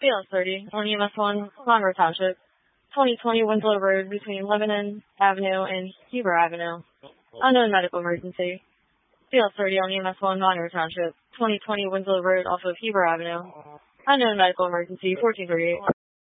BLS 30 on EMS 1, Monroe Township, 2020 Winslow Road between Lebanon Avenue and Heber Avenue. Unknown medical emergency. BLS 30 on EMS 1, Monroe Township, 2020 Winslow Road off of Heber Avenue. Unknown medical emergency, 1438.